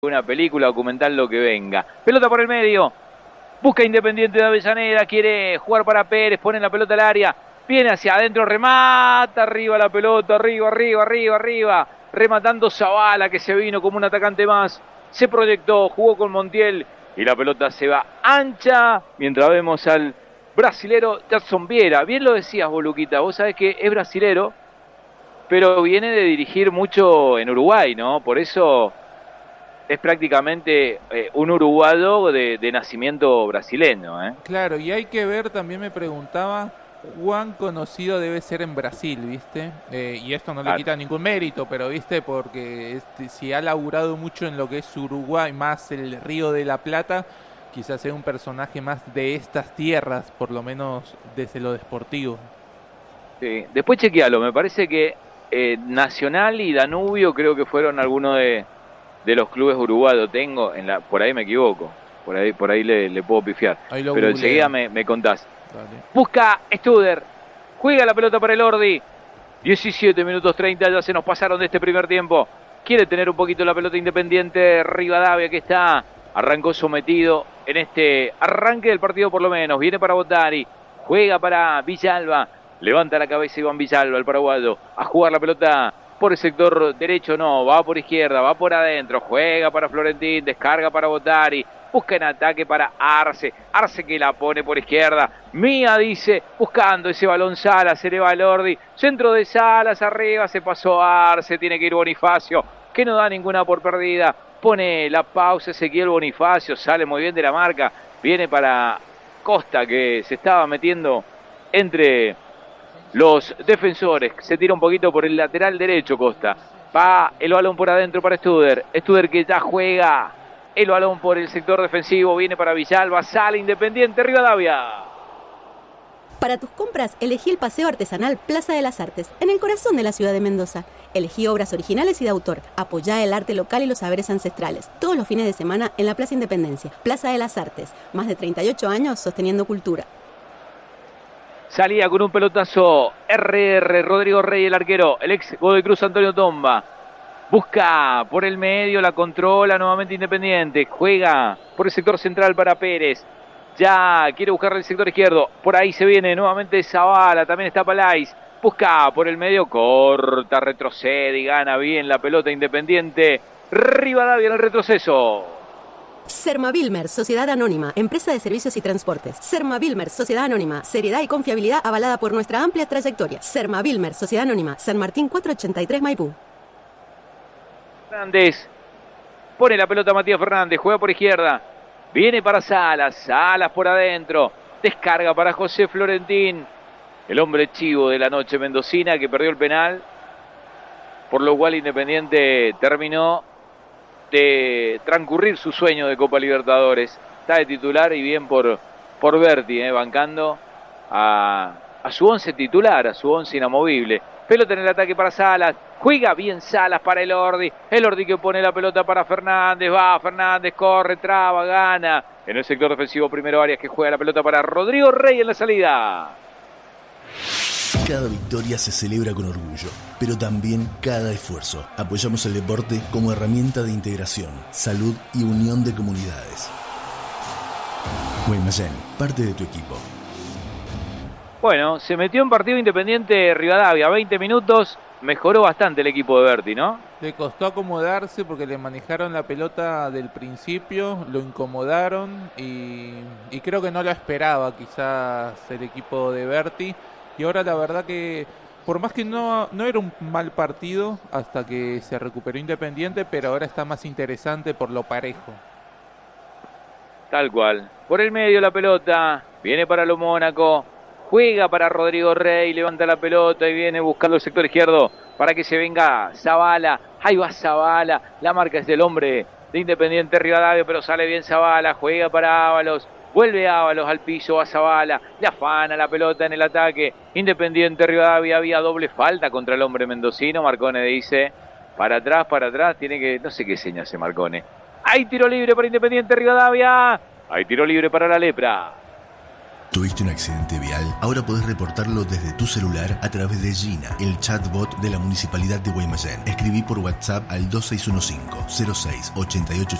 una película, documental, lo que venga. Pelota por el medio, busca Independiente de Avellaneda, quiere jugar para Pérez, pone la pelota al área, viene hacia adentro, remata, arriba la pelota, arriba, rematando Zavala, que se vino como un atacante más, se proyectó, jugó con Montiel, y la pelota se va ancha, mientras vemos al brasilero Jackson Viera. Bien lo decías, Boluquita, vos sabés que es brasilero, pero viene de dirigir mucho en Uruguay, ¿no? Por eso es prácticamente un uruguayo de nacimiento brasileño, ¿eh? Claro, y hay que ver, también me preguntaba, cuán conocido debe ser en Brasil, ¿viste? Y esto no le quita ningún mérito, pero, ¿viste? Porque si ha laburado mucho en lo que es Uruguay, más el Río de la Plata, quizás sea un personaje más de estas tierras, por lo menos desde lo deportivo. Sí. Después chequealo, me parece que Nacional y Danubio creo que fueron algunos de los clubes uruguayos. Por ahí me equivoco, por ahí le puedo pifiar, pero enseguida me contás. Dale. Busca Studer, juega la pelota para el Ordi, 17 minutos 30, ya se nos pasaron de este primer tiempo. Quiere tener un poquito la pelota Independiente Rivadavia, que arrancó sometido en este arranque del partido por lo menos. Viene para Botari, juega para Villalba, levanta la cabeza Iván Villalba, el paraguayo, a jugar la pelota por el sector derecho, no, va por izquierda, va por adentro, juega para Florentín, descarga para Botari, busca en ataque para Arce que la pone por izquierda, Mía dice, buscando ese balón Salas, se le va al Ordi, centro de Salas, arriba, se pasó Arce, tiene que ir Bonifacio, que no da ninguna por perdida, pone la pausa Ezequiel Bonifacio, sale muy bien de la marca, viene para Costa, que se estaba metiendo entre los defensores, se tira un poquito por el lateral derecho Costa, va el balón por adentro para Studer que ya juega el balón por el sector defensivo, viene para Villalba, sale Independiente Rivadavia. Para tus compras, elegí el Paseo Artesanal Plaza de las Artes, en el corazón de la ciudad de Mendoza. Elegí obras originales y de autor. Apoyá el arte local y los saberes ancestrales. Todos los fines de semana en la Plaza Independencia. Plaza de las Artes. Más de 38 años sosteniendo cultura. Salía con un pelotazo Rodrigo Rey, el arquero, el ex Godoy Cruz Antonio Tomba. Busca por el medio, la controla nuevamente Independiente. Juega por el sector central para Pérez. Ya quiere buscar el sector izquierdo. Por ahí se viene nuevamente Zavala. También está Palais. Busca por el medio, corta, retrocede y gana bien la pelota Independiente Rivadavia en el retroceso. Sermavilmer, Sociedad Anónima, Empresa de Servicios y Transportes. Sermavilmer, Sociedad Anónima, seriedad y confiabilidad avalada por nuestra amplia trayectoria. Sermavilmer, Sociedad Anónima, San Martín 483 Maipú. Fernández, pone la pelota Matías Fernández, juega por izquierda, viene para Salas por adentro, descarga para José Florentín, el hombre chivo de la noche mendocina que perdió el penal, por lo cual Independiente terminó de transcurrir su sueño de Copa Libertadores. Está de titular y bien por Berti, bancando a su once titular, a su once inamovible. Pelota en el ataque para Salas, juega bien Salas para el Ordi que pone la pelota para Fernández, va Fernández, corre, traba, gana. En el sector defensivo primero Arias, que juega la pelota para Rodrigo Rey en la salida. Cada victoria se celebra con orgullo, pero también cada esfuerzo. Apoyamos el deporte como herramienta de integración, salud y unión de comunidades. Guaymallén, parte de tu equipo. Bueno, se metió en partido Independiente Rivadavia, 20 minutos, mejoró bastante el equipo de Berti, ¿no? Le costó acomodarse porque le manejaron la pelota del principio, lo incomodaron y creo que no lo esperaba quizás el equipo de Berti. Y ahora la verdad que, por más que no era un mal partido hasta que se recuperó Independiente, pero ahora está más interesante por lo parejo. Tal cual. Por el medio la pelota, viene para lo Mónaco, juega para Rodrigo Rey, levanta la pelota y viene buscando el sector izquierdo para que se venga Zavala. Ahí va Zavala, la marca es del hombre de Independiente Rivadavia, pero sale bien Zavala, juega para Ábalos. Vuelve Ábalos al piso, a Zavala, le afana la pelota en el ataque. Independiente Rivadavia, había doble falta contra el hombre mendocino. Marcone dice, para atrás, tiene que, no sé qué seña hace Marcone. Hay tiro libre para Independiente Rivadavia, hay tiro libre para la Lepra. ¿Tuviste un accidente vial? Ahora podés reportarlo desde tu celular a través de Gina, el chatbot de la Municipalidad de Guaymallén. Escribí por WhatsApp al 2615 06 88